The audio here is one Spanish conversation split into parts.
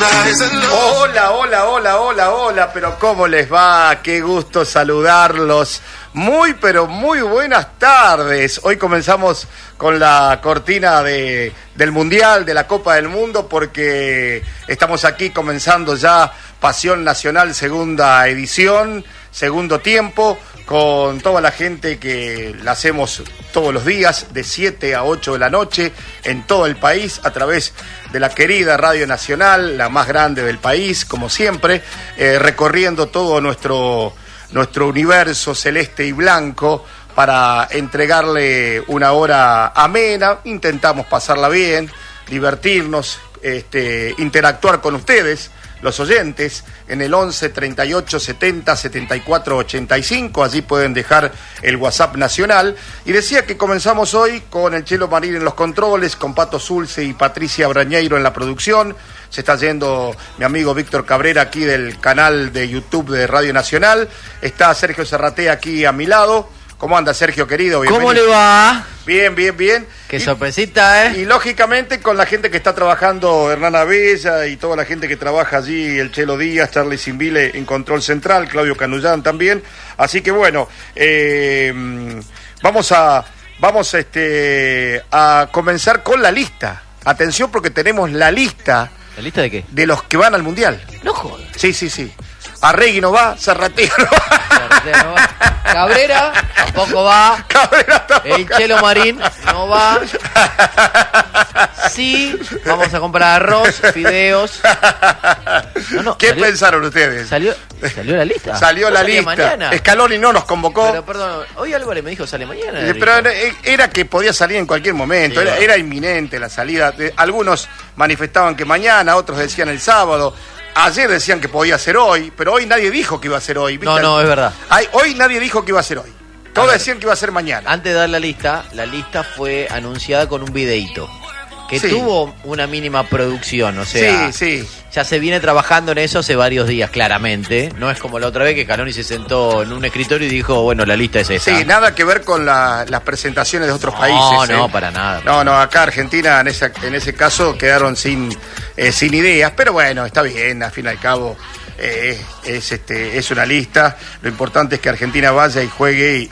Hola, hola, hola, hola, hola, pero ¿cómo les va? Qué gusto saludarlos. Muy, pero muy buenas tardes. Hoy comenzamos con la cortina del Mundial, de la Copa del Mundo, porque estamos aquí comenzando ya Pasión Nacional, segunda edición, segundo tiempo, con toda la gente que la hacemos todos los días, de 7 a 8 de la noche, en todo el país, a través de la querida Radio Nacional, la más grande del país, como siempre, recorriendo todo nuestro universo celeste y blanco para entregarle una hora amena. Intentamos pasarla bien, divertirnos, interactuar con ustedes, los oyentes, en el 11 38 70 74 85, allí pueden dejar el WhatsApp nacional. Y decía que comenzamos hoy con el Chelo Marín en los controles, con Pato Zulce y Patricia Brañeiro en la producción. Se está yendo mi amigo Víctor Cabrera aquí del canal de YouTube de Radio Nacional. Está Sergio Serratea aquí a mi lado. ¿Cómo anda, Sergio, querido? Bienvenido. ¿Cómo le va? Bien, bien, bien. Qué sorpresita, ¿eh? Y lógicamente con la gente que está trabajando, Hernán Abella y toda la gente que trabaja allí, el Chelo Díaz, Charlie Simbile en Control Central, Claudio Canullán también. Así que bueno, vamos a comenzar con la lista. Atención, porque tenemos la lista. ¿La lista de qué? De los que van al Mundial. No jodas. Sí. Arregui no va, Serratea no va. Cabrera tampoco va. El Chelo Marín no va. Sí, vamos a comprar arroz, fideos. ¿Qué pensaron ustedes? ¿Salió la lista? Salió la lista. Mañana. Scaloni no nos convocó. Pero perdón, hoy Álvarez me dijo sale mañana. Pero era que podía salir en cualquier momento, sí, era inminente la salida. Algunos manifestaban que mañana, otros decían el sábado. Ayer decían que podía ser hoy, pero hoy nadie dijo que iba a ser hoy. ¿Viste? No, es verdad. Hoy nadie dijo que iba a ser hoy. Todos decían que iba a ser mañana. Antes de dar la lista fue anunciada con un videíto que tuvo una mínima producción, o sea, sí. Ya se viene trabajando en eso hace varios días, claramente. No es como la otra vez que Scaloni se sentó en un escritorio y dijo, bueno, la lista es esa. Sí, nada que ver con las presentaciones de otros países. No, para nada. No, acá Argentina en ese caso quedaron sin ideas, pero bueno, está bien, al fin y al cabo es una lista. Lo importante es que Argentina vaya y juegue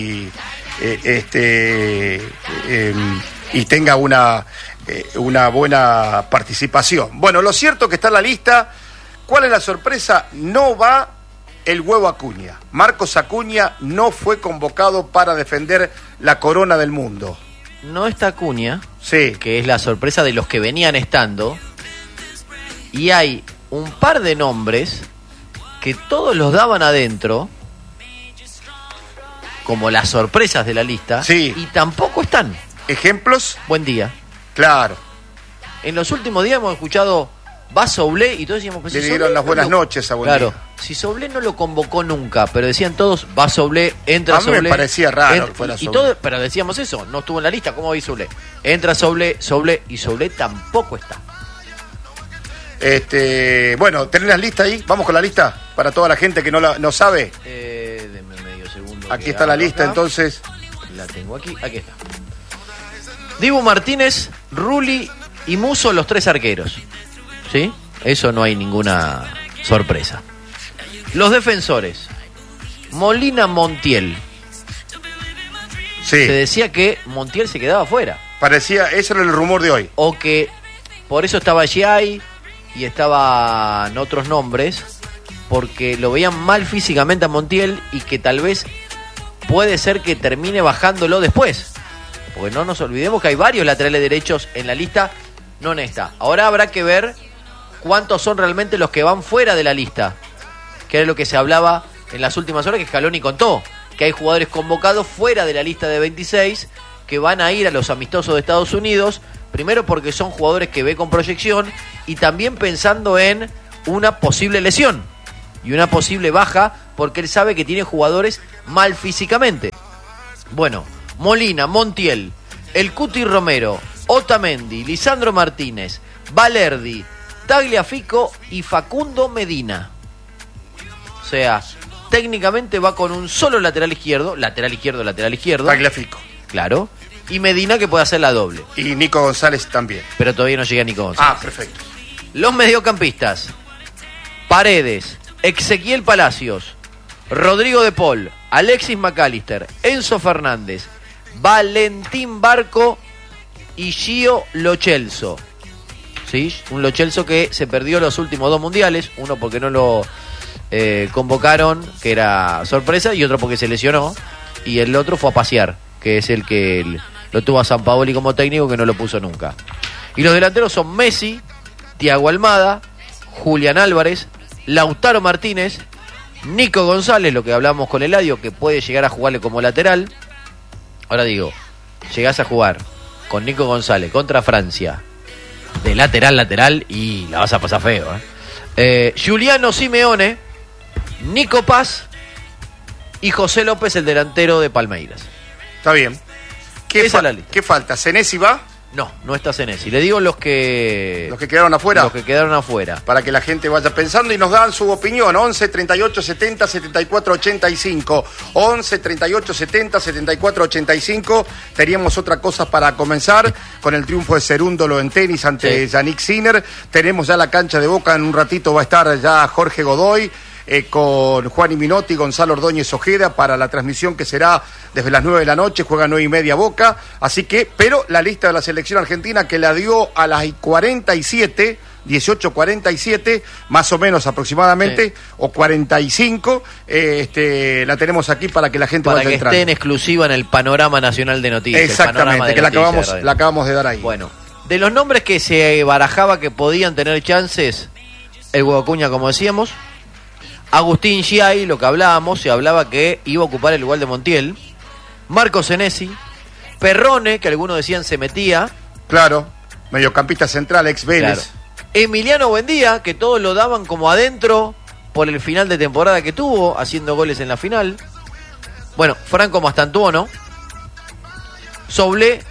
y tenga una buena participación. Bueno, lo cierto que está en la lista. ¿Cuál es la sorpresa? No va el Huevo Acuña. Marcos Acuña no fue convocado para defender la corona del mundo. No está Acuña, sí, que es la sorpresa de los que venían estando. Y hay un par de nombres que todos los daban adentro como las sorpresas de la lista, sí, y tampoco están. ¿Ejemplos? Buen día. Claro. En los últimos días hemos escuchado va Soblé y todos decíamos pues, le dieron las buenas noches a Buen Claro, día. Si Soblé no lo convocó nunca, pero decían todos va Soblé, entra Soblé. A mí me parecía raro que fuera Soblé. Todo, pero decíamos eso, no estuvo en la lista, ¿cómo va Soblé? Entra Soblé, y Soblé tampoco está. Bueno, ¿tenés la lista ahí? Vamos con la lista para toda la gente que no sabe. Deme medio segundo. Aquí está la lista, acá. Entonces. La tengo aquí está. Dibu Martínez, Rulli y Musso, los tres arqueros. ¿Sí? Eso no hay ninguna sorpresa. Los defensores. Molina, Montiel. Sí. Se decía que Montiel se quedaba fuera. Parecía, ese era el rumor de hoy. O que por eso estaba Giai y estaban otros nombres, porque lo veían mal físicamente a Montiel y que tal vez puede ser que termine bajándolo después. Porque no nos olvidemos que hay varios laterales derechos en la lista, no en esta. Ahora habrá que ver cuántos son realmente los que van fuera de la lista, que era lo que se hablaba en las últimas horas, que Scaloni contó, que hay jugadores convocados fuera de la lista de 26 que van a ir a los amistosos de Estados Unidos, primero porque son jugadores que ve con proyección y también pensando en una posible lesión y una posible baja, porque él sabe que tiene jugadores mal físicamente. Bueno, Molina, Montiel, El Cuti Romero, Otamendi, Lisandro Martínez, Valerdi, Tagliafico y Facundo Medina. O sea, técnicamente va con un solo lateral izquierdo. Tagliafico. Claro. Y Medina, que puede hacer la doble. Y Nico González también. Pero todavía no llega Nico González. Ah, perfecto. Los mediocampistas: Paredes, Ezequiel Palacios, Rodrigo de Paul, Alexis McAllister, Enzo Fernández, Valentín Barco y Gio Lo Celso. ¿Sí? Un Lo Celso que se perdió los últimos 2 mundiales, uno porque no lo convocaron, que era sorpresa, y otro porque se lesionó, y el otro fue a pasear, que es el que lo tuvo a Sampaoli como técnico, que no lo puso nunca. Y los delanteros son Messi, Thiago Almada, Julián Álvarez, Lautaro Martínez, Nico González, lo que hablamos con Eladio, que puede llegar a jugarle como lateral. Ahora digo, llegás a jugar con Nico González contra Francia de lateral y la vas a pasar feo, Giuliano Simeone, Nico Paz y José López, el delantero de Palmeiras. Está bien. ¿Qué falta? ¿Senesi va? No está Senesi. Le digo los que quedaron afuera. Los que quedaron afuera. Para que la gente vaya pensando y nos dan su opinión. 11 38 70 74 85. 11 38 70 74 85. Teníamos otra cosa para comenzar con el triunfo de Cerúndolo en tenis ante Yannick Sinner. Tenemos ya la cancha de Boca. En un ratito va a estar ya Jorge Godoy. Con Juan y Minotti, Gonzalo Ordóñez Ojeda para la transmisión que será desde las 9 de la noche, juega 9:30 Boca, así que, pero la lista de la selección argentina que la dio a las 47, 18:47, más o menos aproximadamente, o 45, la tenemos aquí para que la gente vaya entrando. Para que esté en exclusiva en el panorama nacional de noticias. Exactamente, que la acabamos de dar ahí. Bueno, de los nombres que se barajaba que podían tener chances, el Hugo Acuña, como decíamos, Agustín Giai, lo que hablábamos, se hablaba que iba a ocupar el lugar de Montiel, Marco Senesi, Perrone, que algunos decían se metía. Claro, mediocampista central, ex Vélez. Claro. Emiliano Buendía, que todos lo daban como adentro por el final de temporada que tuvo, haciendo goles en la final. Bueno, Franco Mastantuono, Soblé,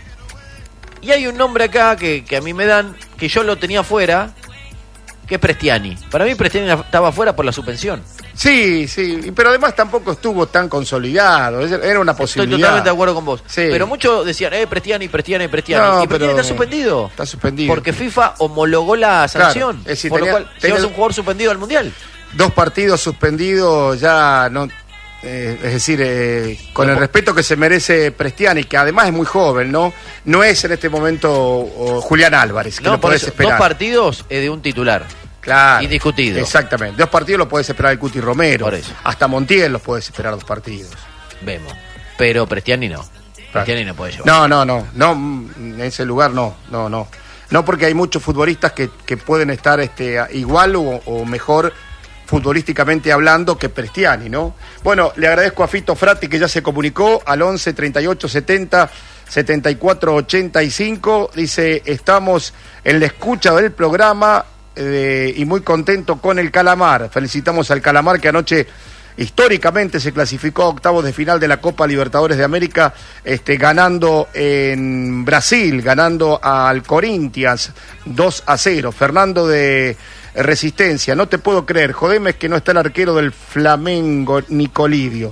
y hay un nombre acá que a mí me dan, que yo lo tenía fuera, que es Prestiani. Para mí Prestiani estaba fuera por la suspensión. Sí, pero además tampoco estuvo tan consolidado, era una posibilidad. Estoy totalmente de acuerdo con vos. Sí. Pero muchos decían, Prestiani. No, y Prestiani está suspendido. Está suspendido. Porque FIFA homologó la sanción. Claro, es decir, por lo cual, llevas un jugador suspendido al Mundial. 2 partidos suspendidos ya no... es decir, con el respeto que se merece Prestiani, que además es muy joven, ¿no? No es en este momento Julián Álvarez, que lo podés esperar. 2 partidos de un titular. Claro. Indiscutido. Exactamente. 2 partidos los podés esperar el Cuti Romero. Por eso. Hasta Montiel los podés esperar 2 partidos. Vemos. Pero Prestiani no. Prestiani no puede llevar. No, en ese lugar no. No, porque hay muchos futbolistas que pueden estar igual o mejor futbolísticamente hablando que Prestiani, ¿no? Bueno, le agradezco a Fito Frati que ya se comunicó al 11 38 70 74 85. Dice, estamos en la escucha del programa y muy contento con el Calamar. Felicitamos al Calamar que anoche históricamente se clasificó a octavos de final de la Copa Libertadores de América, ganando en Brasil, ganando al Corinthians 2-0. Fernando de Resistencia, no te puedo creer, jodeme es que no está el arquero del Flamengo, Nicolidio.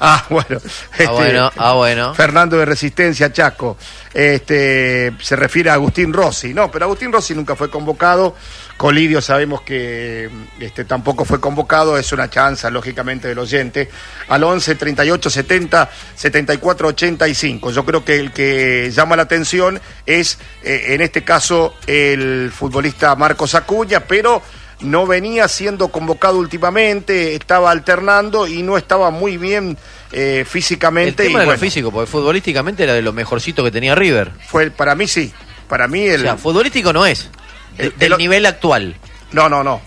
Bueno. Fernando de Resistencia, Chaco. Se refiere a Agustín Rossi. No, pero Agustín Rossi nunca fue convocado. Colidio sabemos que tampoco fue convocado, es una chanza, lógicamente, del oyente. Al 11 38 70 74 85. Yo creo que el que llama la atención es, en este caso, el futbolista Marcos Acuña, pero no venía siendo convocado últimamente, estaba alternando y no estaba muy bien físicamente. El tema de lo físico, porque futbolísticamente era de lo mejorcito que tenía River. Para mí sí, para mí o sea, futbolístico no es. Del nivel actual. No.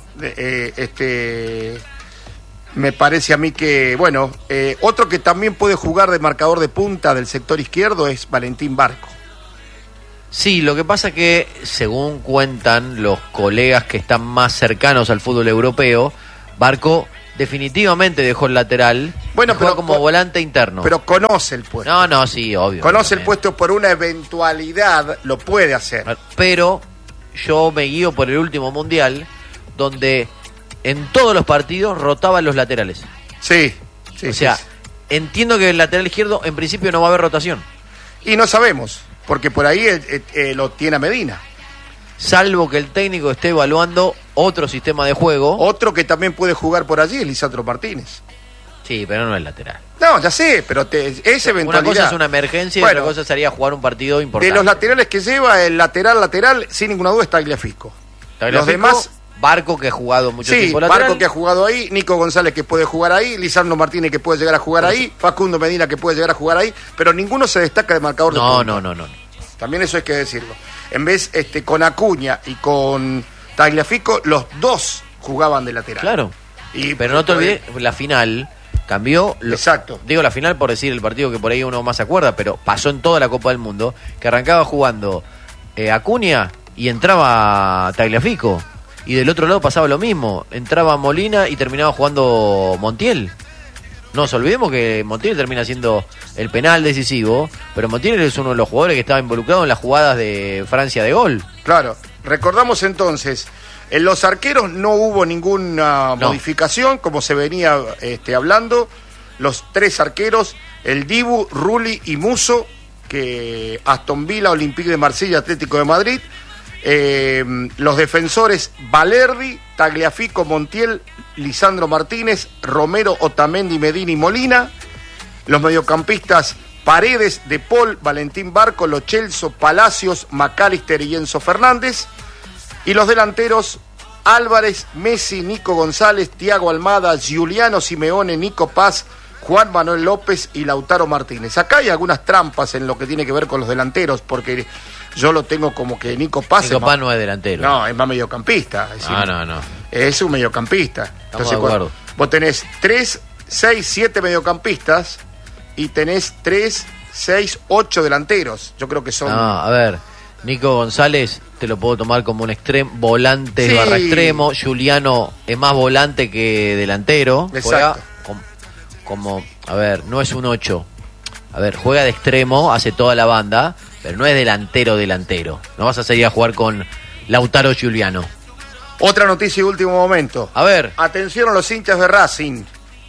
Me parece a mí que, otro que también puede jugar de marcador de punta del sector izquierdo es Valentín Barco. Sí, lo que pasa que, según cuentan los colegas que están más cercanos al fútbol europeo, Barco definitivamente dejó el lateral, pero como volante interno. Pero conoce el puesto. No, sí, obvio. Conoce el puesto por una eventualidad, lo puede hacer. Pero yo me guío por el último mundial, donde en todos los partidos rotaban los laterales. Sí. O sea, entiendo que el lateral izquierdo en principio no va a haber rotación. Y no sabemos, porque por ahí lo tiene a Medina. salvo que el técnico esté evaluando otro sistema de juego. Otro que también puede jugar por allí es Lisandro Martínez. Sí, pero no es lateral. No, ya sé, pero es eventualidad. Una cosa es una emergencia y otra cosa sería jugar un partido importante. De los laterales que lleva, el lateral, sin ninguna duda, es Tagliafico. Los demás... Barco, que ha jugado mucho sí, tiempo lateral. Barco, que ha jugado ahí, Nico González, que puede jugar ahí, Lisandro Martínez, que puede llegar a jugar ahí, Facundo Medina, que puede llegar a jugar ahí, pero ninguno se destaca de marcador de punta. No. También eso hay que decirlo. En vez, con Acuña y con Tagliafico, los dos jugaban de lateral. Claro. Pero no te olvides, la final cambió. Exacto. Digo la final por decir el partido que por ahí uno más se acuerda, pero pasó en toda la Copa del Mundo, que arrancaba jugando Acuña y entraba Tagliafico. Y del otro lado pasaba lo mismo, entraba Molina y terminaba jugando Montiel. No nos olvidemos que Montiel termina siendo el penal decisivo, pero Montiel es uno de los jugadores que estaba involucrado en las jugadas de Francia de gol. Claro, recordamos entonces, en los arqueros no hubo ninguna modificación, como se venía hablando. Los tres arqueros, el Dibu, Rulli y Musso, que Aston Villa, Olympique de Marsella, Atlético de Madrid. Los defensores Valerdi, Tagliafico, Montiel, Lisandro Martínez, Romero, Otamendi, Medina y Molina. Los mediocampistas Paredes, De Paul, Valentín Barco, Lo Celso, Palacios, McAllister y Enzo Fernández. Y los delanteros Álvarez, Messi, Nico González, Thiago Almada, Giuliano Simeone, Nico Paz, Juan Manuel López y Lautaro Martínez. Acá hay algunas trampas en lo que tiene que ver con los delanteros, porque yo lo tengo como que Nico Paz no es delantero. No, es más mediocampista. Es decir, no. Es un mediocampista. Entonces, vos tenés 3, 6, 7 mediocampistas y tenés 3, 6, 8 delanteros. Yo creo que son... No, a ver, Nico González te lo puedo tomar como un volante barra extremo. Giuliano es más volante que delantero. Exacto. Como, a ver, no es un 8. A ver, juega de extremo, hace toda la banda, pero no es delantero. No vas a salir a jugar con Lautaro Giuliano. Otra noticia de último momento. A ver. Atención a los hinchas de Racing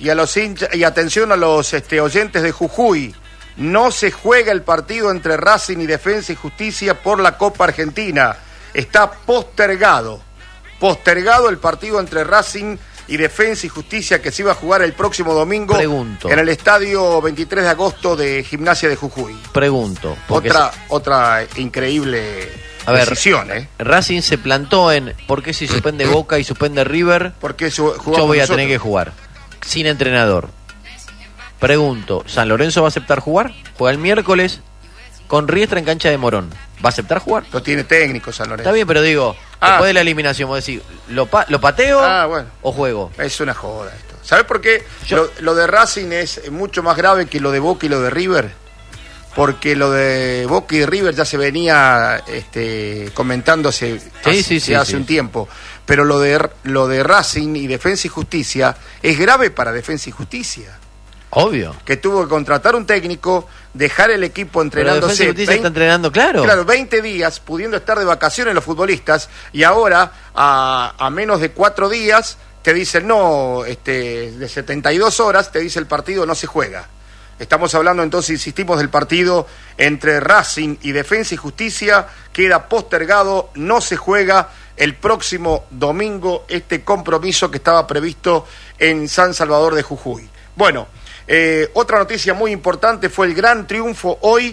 y atención a los oyentes de Jujuy. No se juega el partido entre Racing y Defensa y Justicia por la Copa Argentina. Está postergado. Postergado el partido entre Racing y Defensa y Justicia, que se iba a jugar el próximo domingo. Pregunto. En el estadio 23 de agosto de Gimnasia de Jujuy. Pregunto. Otra increíble decisión. Racing se plantó en ¿por qué si suspende Boca y suspende River? Porque yo voy a tener que jugar sin entrenador. Pregunto, ¿San Lorenzo va a aceptar jugar? Juega el miércoles con Riestra en cancha de Morón. ¿Va a aceptar jugar? No tiene técnico San Lorenzo. Está bien, pero digo, después de la eliminación, vos decís, ¿lo pateo o juego? Es una joda esto. ¿Sabés por qué? Lo de Racing es mucho más grave que lo de Boca y lo de River. Porque lo de Boca y de River ya se venía comentándose hace un tiempo. Pero lo de Racing y Defensa y Justicia es grave para Defensa y Justicia. Obvio. Que tuvo que contratar un técnico, dejar el equipo entrenándose. Pero Defensa y Justicia está entrenando, claro. Claro, 20 días pudiendo estar de vacaciones los futbolistas, y ahora a menos de 4 días te dicen no, de 72 horas te dice el partido no se juega. Estamos hablando entonces, insistimos, del partido entre Racing y Defensa y Justicia, queda postergado, no se juega el próximo domingo este compromiso que estaba previsto en San Salvador de Jujuy. Bueno, otra noticia muy importante fue el gran triunfo hoy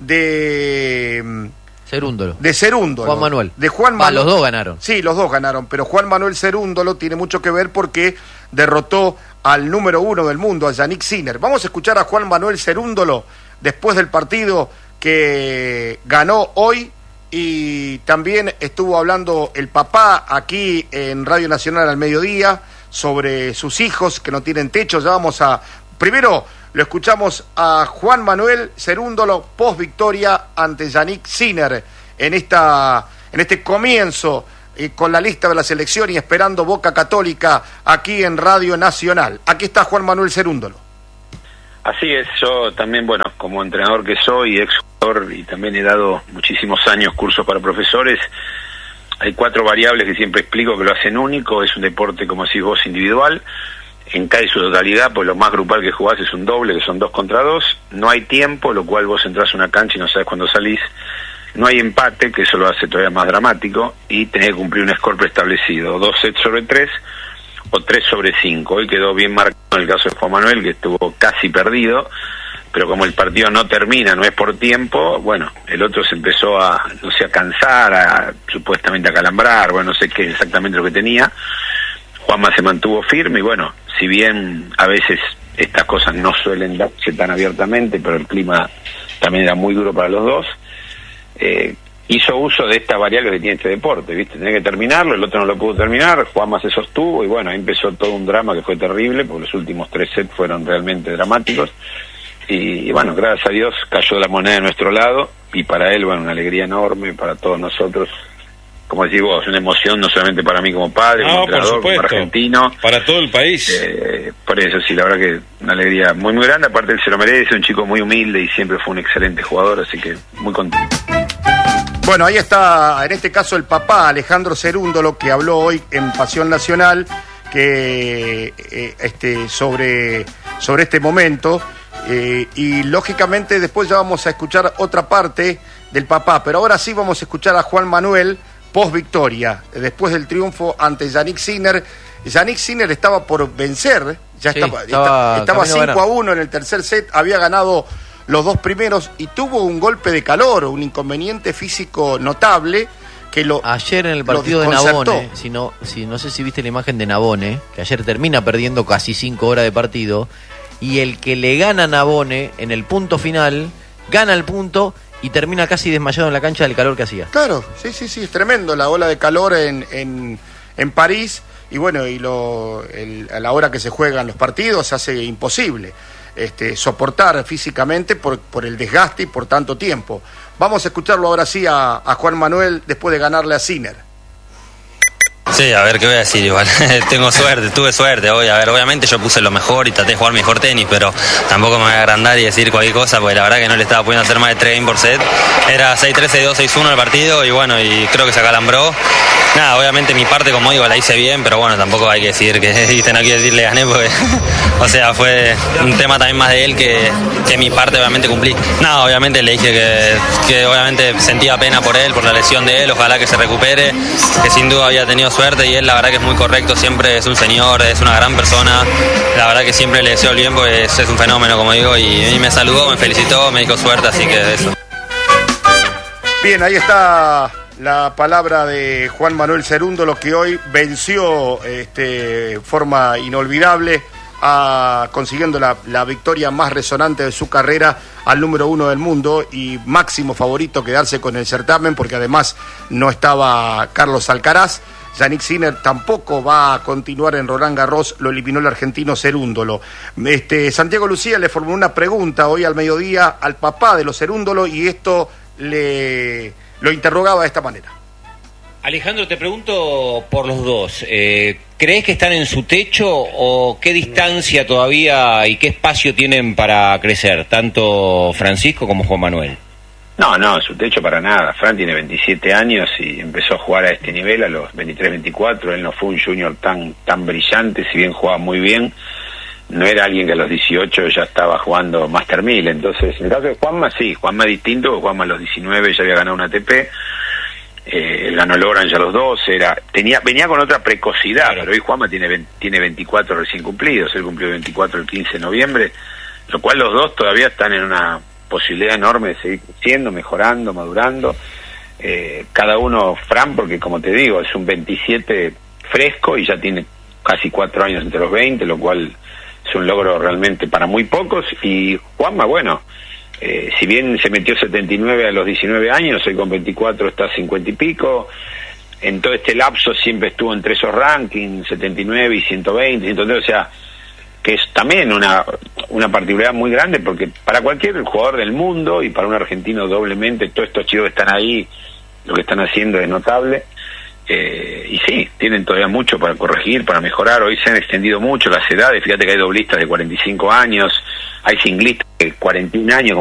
de Cerúndolo. De Cerúndolo. Juan Manuel. De Juan Manuel. Los dos ganaron. Sí, los dos ganaron, pero Juan Manuel Cerúndolo tiene mucho que ver porque derrotó al número 1 del mundo, a Yannick Sinner. Vamos a escuchar a Juan Manuel Cerúndolo después del partido que ganó hoy, y también estuvo hablando el papá aquí en Radio Nacional al mediodía sobre sus hijos que no tienen techo. Ya vamos a... Primero lo escuchamos a Juan Manuel Cerúndolo post victoria ante Yannick Sinner en este comienzo con la lista de la selección y esperando Boca Católica aquí en Radio Nacional. Aquí está Juan Manuel Cerúndolo. Así es, yo también, bueno, como entrenador que soy, ex jugador, y también he dado muchísimos años cursos para profesores, hay 4 variables que siempre explico que lo hacen único. Es un deporte, como decís vos, individual, en casi su totalidad, pues lo más grupal que jugás es un doble, que son 2 contra 2, no hay tiempo, lo cual vos entrás a una cancha y no sabes cuándo salís, no hay empate, que eso lo hace todavía más dramático, y tenés que cumplir un score preestablecido, 2 sets sobre 3 o 3 sobre 5. Hoy quedó bien marcado en el caso de Juan Manuel, que estuvo casi perdido, pero como el partido no termina, no es por tiempo, bueno, el otro se empezó a, no sé, a cansar, supuestamente a calambrar, bueno, no sé qué exactamente lo que tenía. Juanma se mantuvo firme y bueno, si bien a veces estas cosas no suelen darse tan abiertamente, pero el clima también era muy duro para los dos, hizo uso de esta variable que tiene este deporte, ¿viste? Tenía que terminarlo, el otro no lo pudo terminar, Juanma se sostuvo y bueno, ahí empezó todo un drama que fue terrible, porque los últimos 3 sets fueron realmente dramáticos. Y bueno, gracias a Dios cayó la moneda de nuestro lado y para él, bueno, una alegría enorme, para todos nosotros, como decís vos, una emoción no solamente para mí como padre, como entrenador, como argentino, para todo el país. Por eso sí, la verdad que una alegría muy muy grande, aparte él se lo merece, un chico muy humilde y siempre fue un excelente jugador, así que muy contento. Bueno, ahí está, en este caso el papá Alejandro Cerúndolo, que habló hoy en Pasión Nacional que sobre este momento. Y lógicamente después ya vamos a escuchar otra parte del papá, pero ahora sí vamos a escuchar a Juan Manuel post victoria, después del triunfo ante Yannick Sinner. Yannick Sinner estaba por vencer, ya sí, estaba 5-1 en el tercer set, había ganado los 2 primeros y tuvo un golpe de calor, un inconveniente físico notable que ayer en el partido de Navone, no sé si viste la imagen de Navone, que ayer termina perdiendo casi 5 horas de partido. Y el que le gana a Navone en el punto final, gana el punto y termina casi desmayado en la cancha del calor que hacía. Claro, sí, es tremendo la ola de calor en París. Y bueno, a la hora que se juegan los partidos se hace imposible soportar físicamente por el desgaste y por tanto tiempo. Vamos a escucharlo ahora sí a Juan Manuel después de ganarle a Sinner. Sí, a ver, ¿qué voy a decir? Igual, tuve suerte hoy. A ver, obviamente yo puse lo mejor y traté de jugar mejor tenis, pero tampoco me voy a agrandar y decir cualquier cosa, porque la verdad que no le estaba pudiendo hacer más de 3 por set. Era 6-3, 6-2, 6-1 el partido y bueno, y creo que se acalambró. Nada, obviamente mi parte, como digo, la hice bien, pero bueno, tampoco hay que decir que, no quiero decir le gané, porque, o sea, fue un tema también más de él que mi parte obviamente cumplí. Nada, obviamente le dije que obviamente sentía pena por él, por la lesión de él, ojalá que se recupere, que sin duda había tenido suerte y él la verdad que es muy correcto, siempre es un señor, es una gran persona, la verdad que siempre le deseo el bien, pues es un fenómeno, como digo, y me saludó, me felicitó, me dijo suerte, así que eso. Bien, ahí está la palabra de Juan Manuel Cerúndolo, que hoy venció forma inolvidable, consiguiendo la victoria más resonante de su carrera al número 1 del mundo y máximo favorito quedarse con el certamen, porque además no estaba Carlos Alcaraz. Yannick Sinner tampoco va a continuar en Roland Garros, lo eliminó el argentino Cerúndolo. Santiago Lucía le formuló una pregunta hoy al mediodía al papá de los Cerúndolo y esto lo interrogaba de esta manera. Alejandro, te pregunto por los dos. ¿Crees que están en su techo o qué distancia todavía y qué espacio tienen para crecer, tanto Francisco como Juan Manuel? No, su techo para nada. Fran tiene 27 años y empezó a jugar a este nivel a los 23, 24. Él no fue un junior tan brillante, si bien jugaba muy bien. No era alguien que a los 18 ya estaba jugando Master 1000. Entonces, en el caso de Juanma, sí. Juanma es distinto. Juanma a los 19 ya había ganado una ATP. Él ganó el Orange a los 12. Venía con otra precocidad, claro. Pero hoy Juanma tiene 24 recién cumplidos. Él cumplió 24 el 15 de noviembre. Lo cual los dos todavía están en una posibilidad enorme de seguir creciendo, mejorando, madurando. Cada uno, Fran, porque como te digo, es un 27 fresco y ya tiene casi 4 años entre los 20, lo cual es un logro realmente para muy pocos. Y Juanma, bueno, si bien se metió 79 a los 19 años, hoy con 24 está 50 y pico. En todo este lapso siempre estuvo entre esos rankings, 79 y 120, 130, o sea, que es también una particularidad muy grande, porque para cualquier jugador del mundo y para un argentino doblemente, todos estos chicos que están ahí, lo que están haciendo es notable. Y sí, tienen todavía mucho para corregir, para mejorar. Hoy se han extendido mucho las edades, fíjate que hay doblistas de 45 años, hay singlistas de 41 años,